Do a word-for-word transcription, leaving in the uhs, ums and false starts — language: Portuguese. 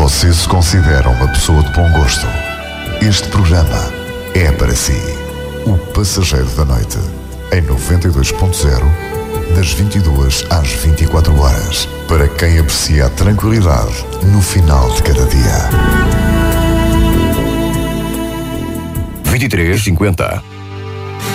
você se considera uma pessoa de bom gosto, este programa é para si. O Passageiro da Noite, em noventa e dois ponto zero, das vinte e duas às vinte e quatro horas, para quem aprecia a tranquilidade no final de cada dia. vinte e três cinquenta.